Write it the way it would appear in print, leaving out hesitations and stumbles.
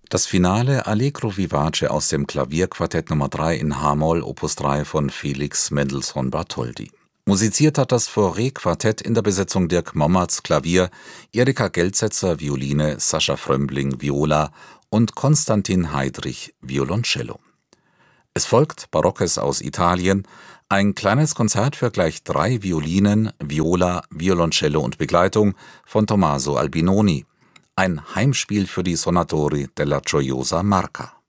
Das Finale Allegro vivace aus dem Klavierquartett Nr. 3 in h-Moll Opus 3 von Felix Mendelssohn Bartholdy. Musiziert hat das Fauré-Quartett in der Besetzung Dirk Mommertz Klavier, Erika Geltsetzer Violine, Sascha Frömbling Viola und Konstantin Heidrich Violoncello. Es folgt Barockes aus Italien, ein kleines Konzert für gleich 3 Violinen, Viola, Violoncello und Begleitung von Tommaso Albinoni. Ein Heimspiel für die Sonatori della Gioiosa Marca.